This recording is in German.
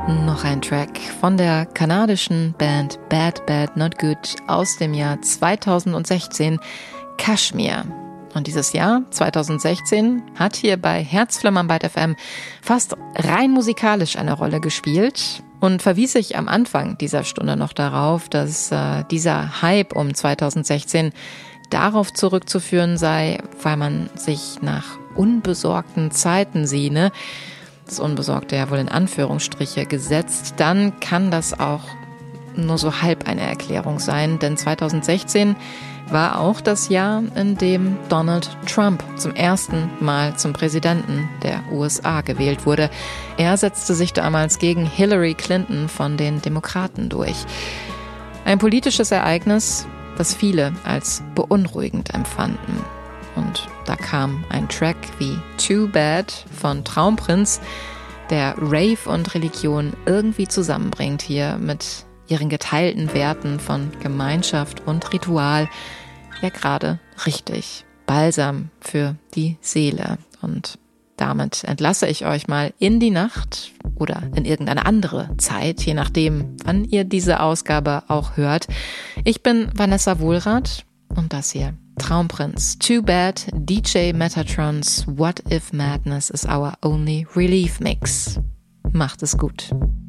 Noch ein Track von der kanadischen Band Bad Bad Not Good aus dem Jahr 2016, Kashmir. Und dieses Jahr, 2016, hat hier bei Herzflimmern bei FM fast rein musikalisch eine Rolle gespielt und verwies ich am Anfang dieser Stunde noch darauf, dass dieser Hype um 2016 darauf zurückzuführen sei, weil man sich nach unbesorgten Zeiten sehne. Das Unbesorgte ja wohl in Anführungsstriche gesetzt, dann kann das auch nur so halb eine Erklärung sein, denn 2016 war auch das Jahr, in dem Donald Trump zum ersten Mal zum Präsidenten der USA gewählt wurde. Er setzte sich damals gegen Hillary Clinton von den Demokraten durch. Ein politisches Ereignis, das viele als beunruhigend empfanden. Und da kam ein Track wie Too Bad von Traumprinz, der Rave und Religion irgendwie zusammenbringt hier mit ihren geteilten Werten von Gemeinschaft und Ritual. Ja, gerade richtig. Balsam für die Seele. Und damit entlasse ich euch mal in die Nacht oder in irgendeine andere Zeit, je nachdem, wann ihr diese Ausgabe auch hört. Ich bin Vanessa Wohlrath und das hier Traumprinz, Too Bad, DJ Metatrons What If Madness is our only relief mix. Macht es gut.